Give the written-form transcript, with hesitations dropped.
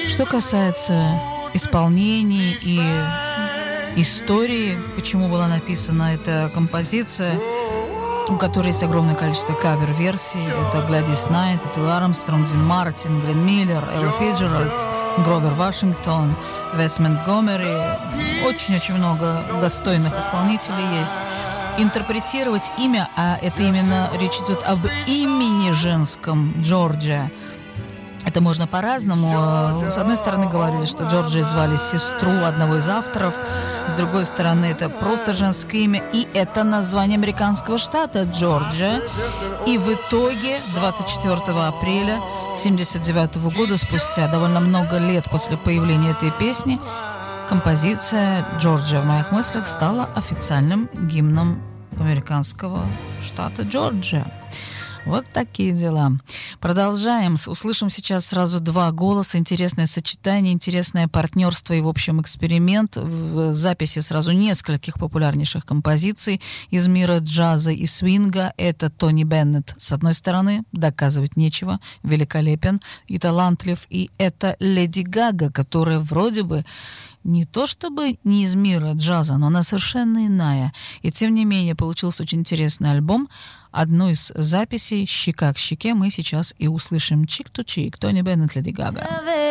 Что касается исполнений и истории, почему была написана эта композиция, у которой есть огромное количество кавер-версий. Это Гладис Найт, это Луи Армстронг, Дин Мартин, Глен Миллер, Элла Фиджеральд, Гровер Вашингтон, Вес Монтгомери. Очень-очень много достойных исполнителей есть. Интерпретировать имя, а это именно речь идет об имени женском Джорджия. Это можно по-разному. С одной стороны, говорили, что Джорджией звали сестру одного из авторов. С другой стороны, это просто женское имя. И это название американского штата Джорджия. И в итоге 24 апреля 1979 года, спустя довольно много лет после появления этой песни, композиция «Джорджия в моих мыслях» стала официальным гимном американского штата Джорджия. Вот такие дела. Продолжаем. Услышим сейчас сразу два голоса. Интересное сочетание, интересное партнерство и, в общем, эксперимент в записи сразу нескольких популярнейших композиций из мира джаза и свинга. Это Тони Беннет, с одной стороны, доказывать нечего, великолепен и талантлив. И это Леди Гага, которая вроде бы не то чтобы не из мира джаза, но она совершенно иная. И тем не менее получился очень интересный альбом. Одну из записей «Щека к щеке» мы сейчас и услышим. «Чик-то-чик», Тони Беннет, Леди Гага.